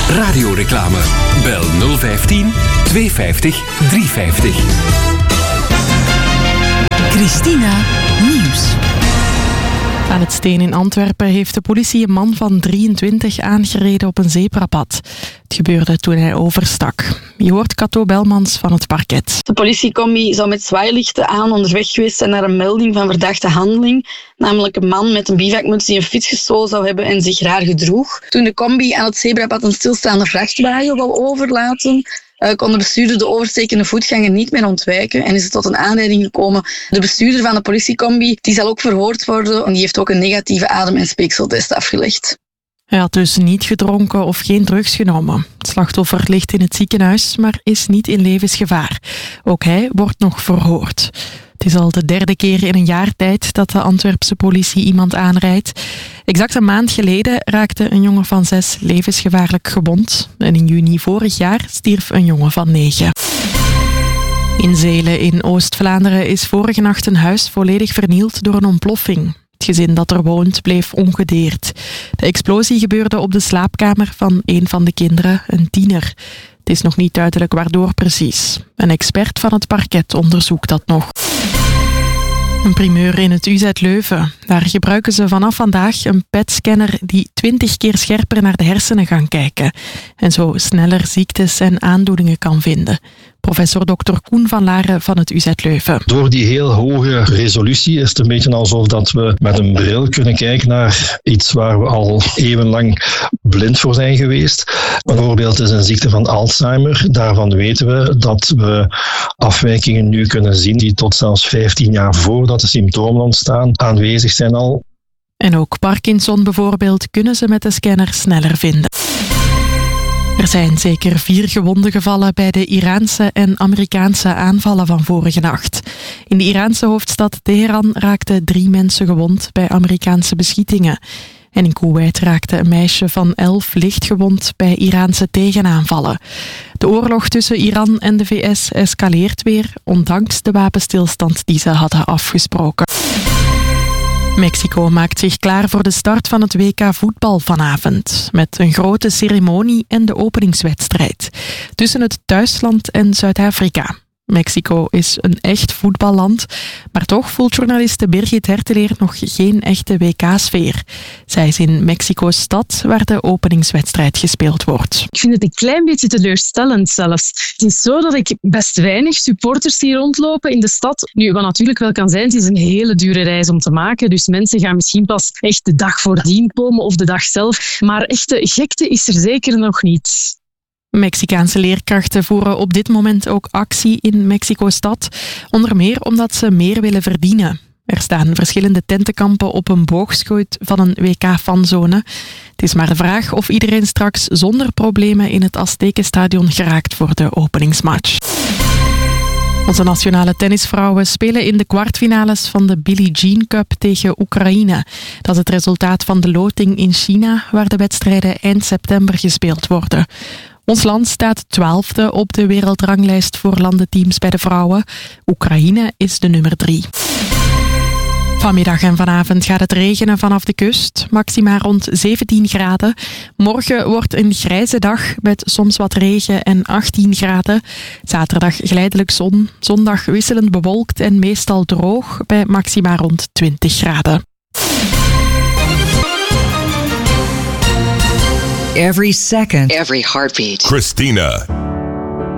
Radioreclame. Bel 015 250 350. Christina Nieuws. Aan het Steen in Antwerpen heeft de politie een man van 23 aangereden op een zebrapad. Het gebeurde toen hij overstak. Je hoort Cato Belmans van het parket. De politiecombi zou met zwaailichten aan onderweg geweest zijn naar een melding van verdachte handeling. Namelijk een man met een bivakmuts die een fiets gestolen zou hebben en zich raar gedroeg. Toen de combi aan het zebrapad een stilstaande vrachtwagen wou overlaten, kon de bestuurder de overstekende voetganger niet meer ontwijken en is het tot een aanrijding gekomen. De bestuurder van de politiecombi die zal ook verhoord worden en die heeft ook een negatieve adem- en speekseltest afgelegd. Hij had dus niet gedronken of geen drugs genomen. Het slachtoffer ligt in het ziekenhuis, maar is niet in levensgevaar. Ook hij wordt nog verhoord. Het is al de derde keer in een jaar tijd dat de Antwerpse politie iemand aanrijdt. Exact een maand geleden raakte een jongen van 6 levensgevaarlijk gewond. En in juni vorig jaar stierf een jongen van 9. In Zelen in Oost-Vlaanderen is vorige nacht een huis volledig vernield door een ontploffing. Het gezin dat er woont bleef ongedeerd. De explosie gebeurde op de slaapkamer van een van de kinderen, een tiener. Het is nog niet duidelijk waardoor precies. Een expert van het parket onderzoekt dat nog. Een primeur in het UZ Leuven. Daar gebruiken ze vanaf vandaag een PET-scanner die 20 keer scherper naar de hersenen gaan kijken en zo sneller ziektes en aandoeningen kan vinden. Professor Dr. Koen van Laren van het UZ Leuven. Door die heel hoge resolutie is het een beetje alsof dat we met een bril kunnen kijken naar iets waar we al eeuwenlang blind voor zijn geweest. Bijvoorbeeld is een ziekte van Alzheimer. Daarvan weten we dat we afwijkingen nu kunnen zien die tot zelfs 15 jaar voordat de symptomen ontstaan aanwezig zijn al. En ook Parkinson bijvoorbeeld kunnen ze met de scanner sneller vinden. Er zijn zeker 4 gewonden gevallen bij de Iraanse en Amerikaanse aanvallen van vorige nacht. In de Iraanse hoofdstad Teheran raakten 3 mensen gewond bij Amerikaanse beschietingen. En in Koeweit raakte een meisje van 11 licht gewond bij Iraanse tegenaanvallen. De oorlog tussen Iran en de VS escaleert weer, ondanks de wapenstilstand die ze hadden afgesproken. Mexico maakt zich klaar voor de start van het WK voetbal vanavond. Met een grote ceremonie en de openingswedstrijd. Tussen het thuisland en Zuid-Afrika. Mexico is een echt voetballand, maar toch voelt journaliste Birgit Herteleer nog geen echte WK-sfeer. Zij is in Mexico's stad waar de openingswedstrijd gespeeld wordt. Ik vind het een klein beetje teleurstellend zelfs. Het is zo dat ik best weinig supporters zie rondlopen in de stad. Nu, wat natuurlijk wel kan zijn, het is een hele dure reis om te maken, dus mensen gaan misschien pas echt de dag voordien komen of de dag zelf. Maar echte gekte is er zeker nog niet. Mexicaanse leerkrachten voeren op dit moment ook actie in Mexico-stad, onder meer omdat ze meer willen verdienen. Er staan verschillende tentenkampen op een boogschuit van een WK-fanzone. Het is maar de vraag of iedereen straks zonder problemen in het Aztekenstadion geraakt voor de openingsmatch. Onze nationale tennisvrouwen spelen in de kwartfinales van de Billie Jean Cup tegen Oekraïne. Dat is het resultaat van de loting in China, waar de wedstrijden eind september gespeeld worden. Ons land staat 12e op de wereldranglijst voor landenteams bij de vrouwen. Oekraïne is de nummer 3. Vanmiddag en vanavond gaat het regenen vanaf de kust, maxima rond 17 graden. Morgen wordt een grijze dag met soms wat regen en 18 graden. Zaterdag geleidelijk zon, zondag wisselend bewolkt en meestal droog bij maxima rond 20 graden. Every second, every heartbeat. Christina.